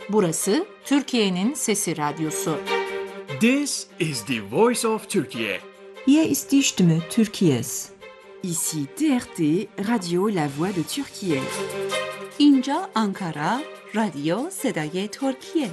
Burası Türkiye'nin Sesi Radyosu. This is the voice of Turkey. Hier ist die Stimme Türkiye's. Ici TRT, Radio La Voix de Türkiye. اینجا آنکارا، رادیو صدای ترکیه.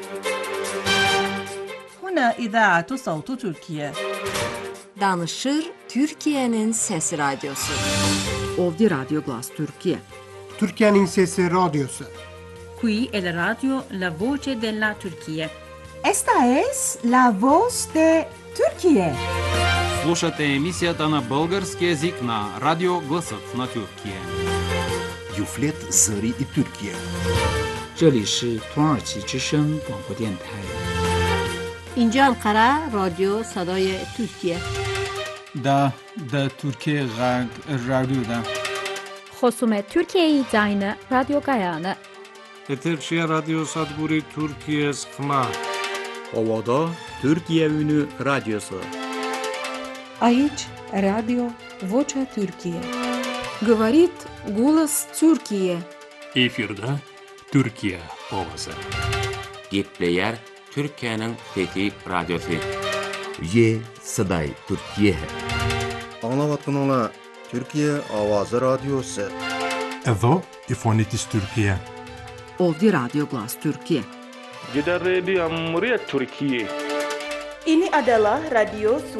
هنا إذاعة صوت تركيا. Danışır Türkiye'nin Sesi Radyosu. Ovdje Radio Glas Türkiye. Türkiye'nin Sesi Radyosu. Qui è la radio La Voce della Turchia. Esta es la voz de Türkiye. Слушате емисията на български език на Радио Гласът на Türkiye. Юфлет Зари и Türkiye. 这里是土耳其之声广播电台。 اینجا انقره رادیو صدای ترکیه. دا ترکیه رادیو خصوم ترکیه داینه رادیو گایانه. Eterşehir Radyo Sadburi Türkiye Sıkma. Ovada Türkiye Ünü Radyosu. Aici Radio Vocea Türkiye. Говорит голос Türkiye. Efirde Türkiye ovası. Gitleyer Türkiye'nin Fethi Radyosu. Ye Saday Türkiye. Anlavatınla Türkiye Avazı Radyosu. Evo İfonitis Türkiye. Ovdje Radio Glas Türkiye. Gider Radio Muryet Türkiye. Ini adalah radio